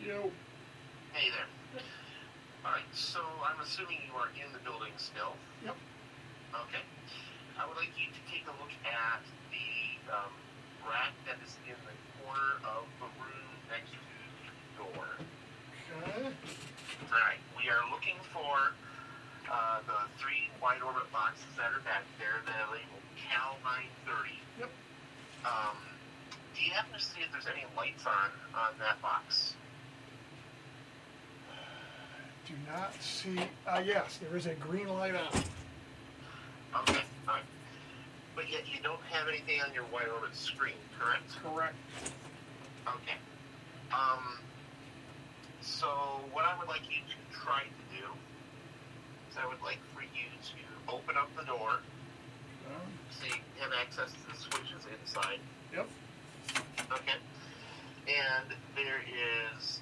Yo. Hey there. Alright, so I'm assuming you are in the building still. Yep. Okay. I would like you to take a look at the rack that is in the corner of the room next to the door. Okay. Alright, we are looking for the 3 wide orbit boxes that are back there that are labeled Cal 930. Yep. Do you happen to see if there's any lights on that box? Do not see. Yes, there is a green light on. Okay, alright. But yet you don't have anything on your wide orbit screen, correct? Correct. Okay. So what I would like you to try to do is I would like for you to open up the door so you have access to the switches inside. Yep. Okay. And there's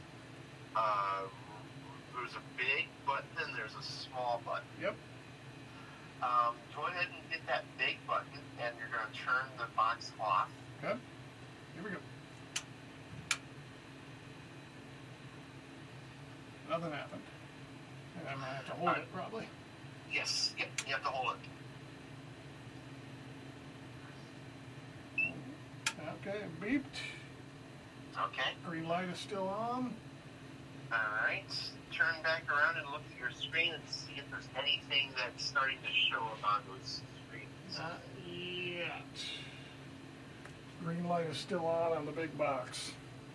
a big button and there's a small button. Yep. Go ahead and hit that big button and you're going to turn the box off. Okay. Here we go. Nothing happened. And I'm going to have to hold it probably. Yes. Yep. You have to hold it. Okay, it beeped. Okay. Green light is still on. Alright. Turn back around and look at your screen and see if there's anything that's starting to show up on those screens. Not yet. Green light is still on the big box.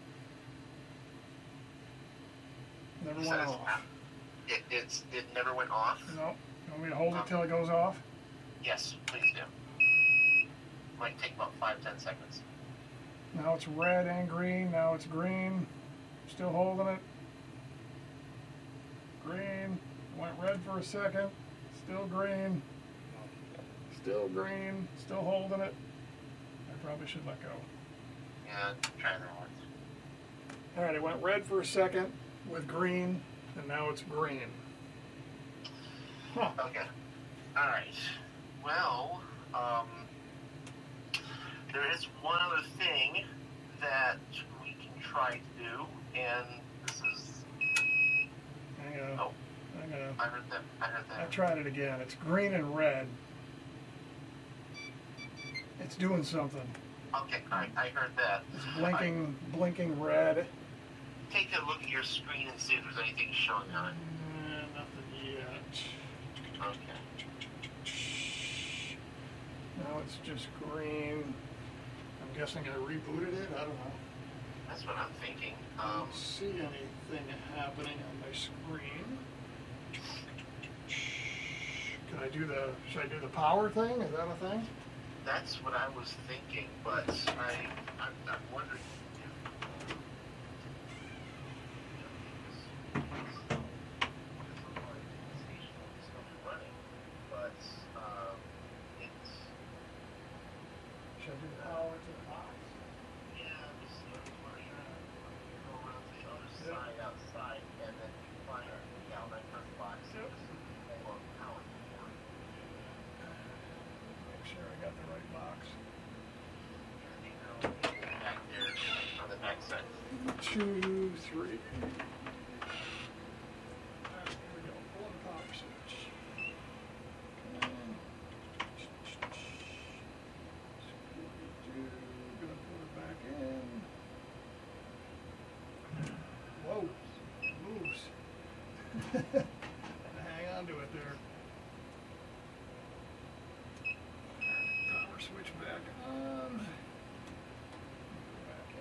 Never went off. It never went off? No. You want me to hold it till it goes off? Yes, please do. Might take about 5-10 seconds. Now it's red and green. Now it's green. Still holding it. Green. Went red for a second. Still green. Still green. Still holding it. I probably should let go. Yeah, try that once. Alright, it went red for a second with green, and now it's green. Huh. Okay. Alright. Well, there is one other thing that we can try to do, and this is... Hang on. Oh. Hang on. I heard that. I tried it again. It's green and red. It's doing something. Okay, I heard that. It's blinking red. Take a look at your screen and see if there's anything showing on it. Nothing yet. Okay. Now it's just green. I'm guessing I rebooted it. I don't know. That's what I'm thinking. I don't see anything happening on my screen. Should I do the power thing? Is that a thing? That's what I was thinking, but I'm wondering if... Should I do the power to the box? Yeah, just go around to the other side outside, and then you find the galvanized box. Yep. Or power cord. Make sure I got the right box. Back there on the back side. 2, 3. Here we go. Pull the power switch. Gonna put it back in. Whoa, it moves. Hang on to it there. Power switch back on. Back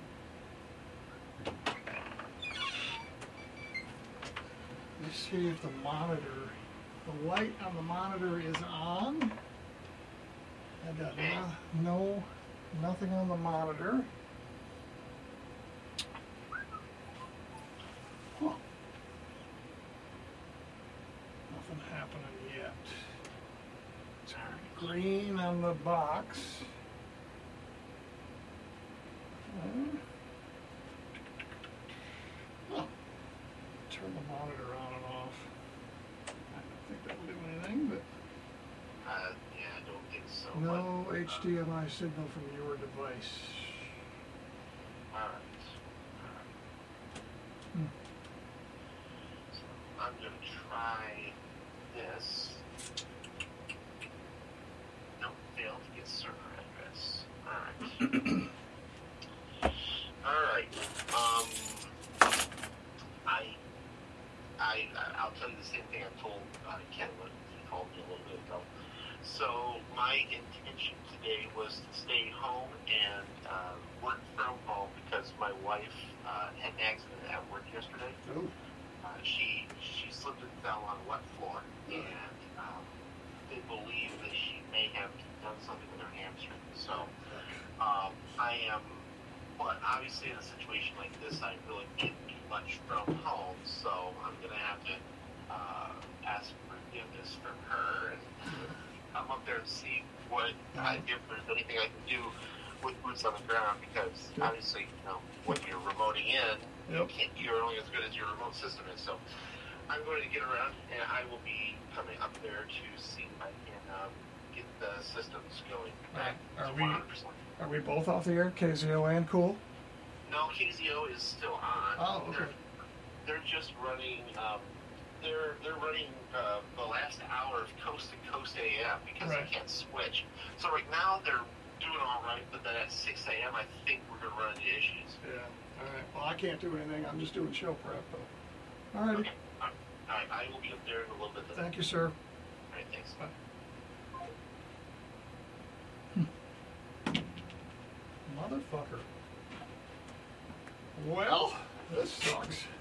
in. Let's see if the light on the monitor is on. I got nothing on the monitor. Huh. Nothing happening yet. It's green on the box. Huh. Turn the monitor on and off. I don't think that will do anything, but Yeah, I don't think so. no HDMI signal from your device. Alright. I'm going to try this. Nope, failed to get server address. Alright. Alright. I'll tell you the same thing I told Ken when he called me a little bit ago. So my intention today was to stay home and work from home because my wife had an accident at work yesterday. Oh. She slipped and fell on a wet floor, and they believe that she may have done something with her hamstring. So I am, but obviously in a situation like this, I really can't do much from home, so I'm going to have to ask forgiveness from her and come up there and see what if there's anything I can do with boots on the ground, because obviously, when you're remoting in, you're only as good as your remote system is. So I'm going to get around, and I will be coming up there to see if I can get the systems going back to 100%. Are we both off the air, KZO and Cool? No, KZO is still on. Oh, okay. They're just running. They're running the last hour of Coast to Coast AM because they can't switch. So right now they're doing all right, but then at 6 a.m. I think we're going to run into issues. Yeah. All right. Well, I can't do anything. I'm just doing show prep, though. All right. Okay. All right. I will be up there in a little bit. Thank you, sir. All right. Thanks. Bye. Motherfucker. Well, this sucks.